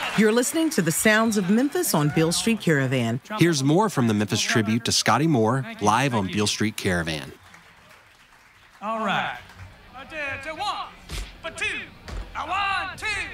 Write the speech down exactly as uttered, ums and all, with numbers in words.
You're listening to the sounds of Memphis on Beale Street Caravan. Here's more from the Memphis tribute to Scotty Moore live on Beale Street Caravan. All right. A two, one, a two, a one, two.